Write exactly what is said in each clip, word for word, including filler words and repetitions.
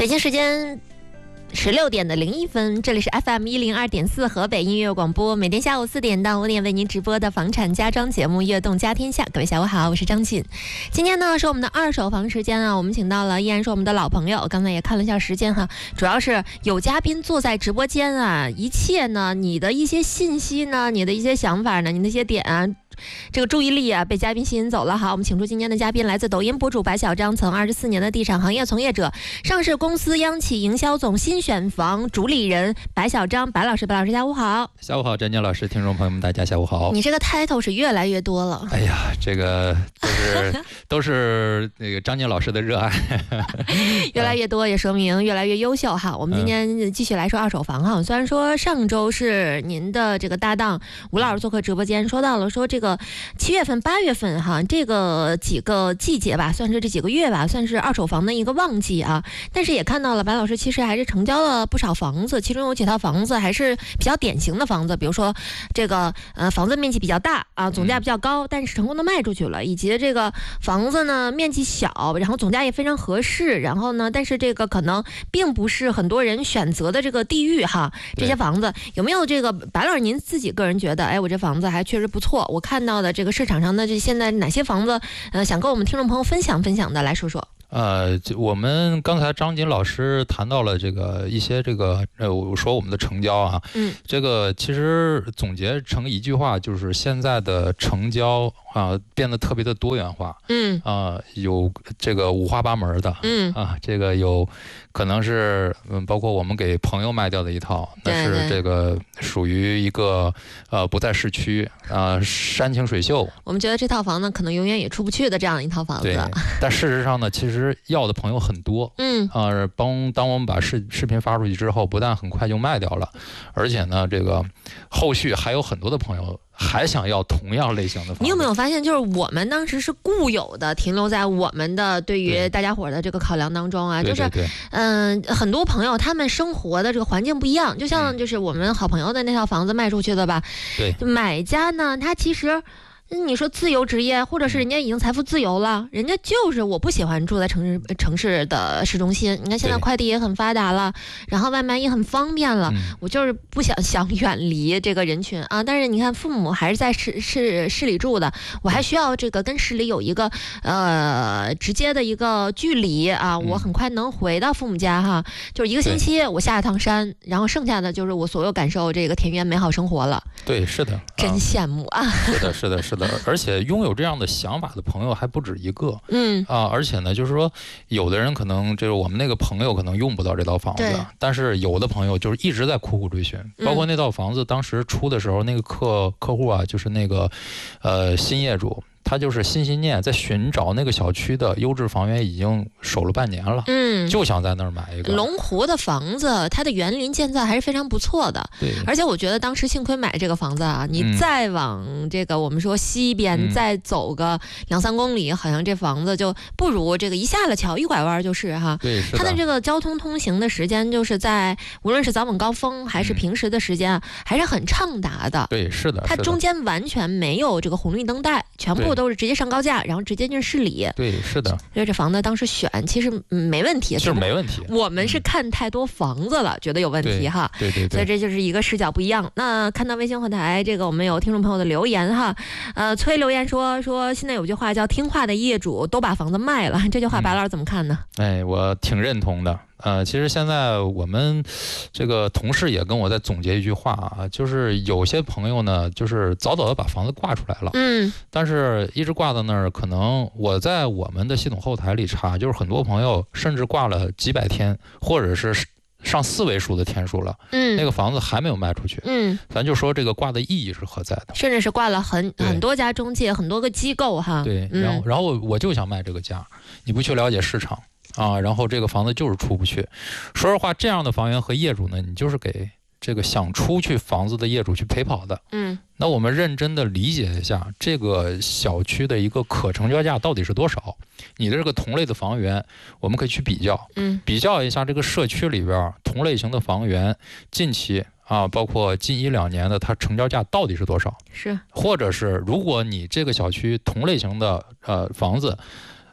北京时间十六点的零一分，这里是 F M 一零二点四河北音乐广播，每天下午四点到五点为您直播的房产家装节目《悦动家天下》。各位下午好，我是张锦。今天呢是我们的二手房时间啊，我们请到了依然是我们的老朋友，刚才也看了一下时间哈，主要是有嘉宾坐在直播间啊，一切呢，你的一些信息呢，你的一些想法呢，你的一些点啊。这个注意力啊，被嘉宾吸引走了。好，我们请出今天的嘉宾，来自抖音博主白小张，曾二十四年的地产行业从业者，上市公司央企营销总新选房主理人白小张，白老师，白老师下午好。 下午好，詹妮老师，听众朋友们，大家下午好。 你这个 title 是越来越多了。 哎呀，这个都是都是那个张妮老师的热爱， 越来越多也说明越来越优秀哈。我们今天继续来说二手房哈。虽然说上周是您的这个搭档吴老师做客直播间，说到了说这个。七月份、八月份哈，这个几个季节吧，算是这几个月吧，算是二手房的一个旺季啊。但是也看到了，白老师其实还是成交了不少房子，其中有几套房子还是比较典型的房子，比如说这个呃房子面积比较大啊，总价比较高，但是成功的卖出去了，以及这个房子呢面积小，然后总价也非常合适，然后呢，但是这个可能并不是很多人选择的这个地域哈。这些房子有没有这个白老师您自己个人觉得，哎，我这房子还确实不错，我看。看到的这个市场上的这现在哪些房子，呃，想跟我们听众朋友分享分享的，来说说。 呃，我们刚才张锦老师谈到了这个一些这个呃，我说我们的成交啊，嗯，这个其实总结成一句话，就是现在的成交啊变得特别的多元化，嗯啊，有这个五花八门的，嗯啊，这个有可能是嗯，包括我们给朋友卖掉的一套，那是这个属于一个呃不在市区啊，山清水秀。 我们觉得这套房呢，可能永远也出不去的这样一套房子。 对，但事实上呢，其实。其实要的朋友很多，嗯啊，帮当我们把视视频发出去之后，不但很快就卖掉了，而且呢，这个后续还有很多的朋友还想要同样类型的房子。 你有没有发现，就是我们当时是固有的停留在我们的对于大家伙的这个考量当中啊，就是嗯、呃，很多朋友他们生活的这个环境不一样，就像就是我们好朋友的那套房子卖出去的吧， 对， 买家呢，他其实。你说自由职业，或者是人家已经财富自由了，人家就是我不喜欢住在城市城市的市中心。你看现在快递也很发达了，然后外卖也很方便了，我就是不想想远离这个人群啊。但是你看父母还是在市市市里住的，我还需要这个跟市里有一个呃直接的一个距离啊，我很快能回到父母家哈。就是一个星期我下一趟山，然后剩下的就是我所有感受这个田园美好生活了。 对，是的， 真羡慕啊！ 是的，是的，是的。而且拥有这样的想法的朋友还不止一个，嗯啊，而且呢，就是说，有的人可能就是我们那个朋友可能用不到这套房子，但是有的朋友就是一直在苦苦追寻，包括那套房子当时出的时候，那个客客户啊，就是那个呃新业主。他就是心心念在寻找那个小区的优质房源，已经守了半年了，嗯，就想在那儿买一个。 龙湖的房子，它的园林建造还是非常不错的， 对。 而且我觉得当时幸亏买这个房子啊，你再往这个我们说西边、嗯、再走个两三公里，好像这房子就不如这个一下了桥一拐弯就是哈。 对，是的。 它的这个交通通行的时间，就是在无论是早晚高峰还是平时的时间啊，嗯、还是很畅达的。 对，是的。 它中间完全没有这个红绿灯带，全部。都是直接上高架，然后直接进市里。 对，是的。 所以这房子当时选其实没问题， 就是没问题。 我们是看太多房子了，嗯、觉得有问题哈。 对对对。 所以这就是一个视角不一样。那看到微信后台这个我们有听众朋友的留言哈，呃，崔留言说说现在有句话叫听话的业主都把房子卖了，这句话白老师怎么看呢？ 嗯、哎，我挺认同的。呃，其实现在我们这个同事也跟我在总结一句话啊，就是有些朋友呢，就是早早的把房子挂出来了，嗯，但是一直挂到那儿，可能我在我们的系统后台里查，就是很多朋友甚至挂了几百天，或者是上四位数的天数了，嗯，那个房子还没有卖出去，嗯，咱就说这个挂的意义是何在的？ 甚至是挂了很很多家中介，很多个机构哈， 对，然后、嗯、然后我我就想卖这个价，你不去了解市场。啊，然后这个房子就是出不去。说实话，这样的房源和业主呢，你就是给这个想出去房子的业主去陪跑的。嗯，那我们认真的理解一下这个小区的一个可成交价到底是多少？你的这个同类的房源，我们可以去比较，嗯，比较一下这个社区里边同类型的房源近期啊，包括近一两年的它成交价到底是多少？ 是， 或者是如果你这个小区同类型的呃房子。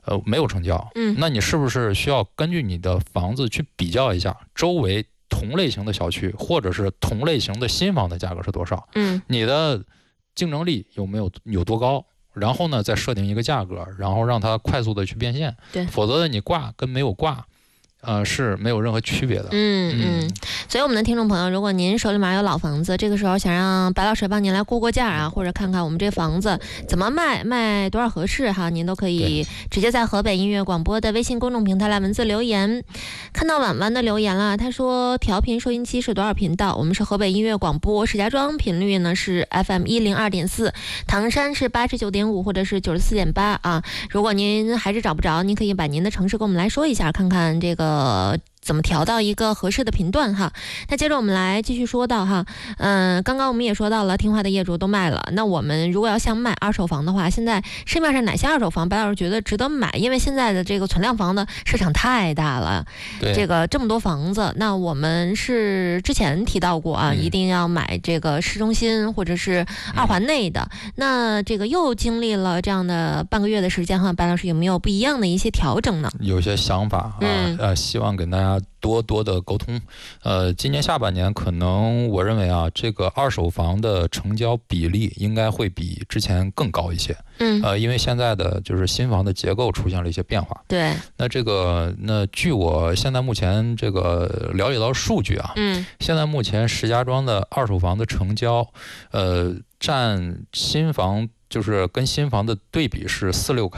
呃没有成交， 嗯， 那你是不是需要根据你的房子去比较一下周围同类型的小区或者是同类型的新房的价格是多少？ 嗯， 你的竞争力有没有有多高？然后呢，再设定一个价格，然后让它快速的去变现。 对， 否则的你挂跟没有挂，呃，是没有任何区别的。 嗯嗯，所以我们的听众朋友，如果您手里面有老房子，这个时候想让白老师帮您来估估价啊，或者看看我们这房子怎么卖，卖多少合适哈，您都可以直接在河北音乐广播的微信公众平台来文字留言。看到婉婉的留言了，他说调频收音机是多少频道？我们是河北音乐广播，石家庄频率呢是 F M 一零二点四，唐山是八十九点五或者是九十四点八啊。如果您还是找不着，您可以把您的城市跟我们来说一下，看看这个。呃，怎么调到一个合适的频段哈？那接着我们来继续说到哈，嗯，刚刚我们也说到了，听话的业主都卖了。那我们如果要想买二手房的话，现在市面上哪些二手房白老师觉得值得买？因为现在的这个存量房的市场太大了，这个这么多房子，那我们是之前提到过啊，嗯、一定要买这个市中心或者是二环内的。嗯、那这个又经历了这样的半个月的时间哈，白老师有没有不一样的一些调整呢？ 有些想法啊，嗯、呃，希望跟大家多多的沟通。呃，今年下半年可能我认为啊，这个二手房的成交比例应该会比之前更高一些。 嗯， 呃，因为现在的就是新房的结构出现了一些变化。 对。 那这个，那据我现在目前这个了解到数据啊， 嗯， 现在目前石家庄的二手房的成交，呃，占新房就是跟新房的对比是四六开。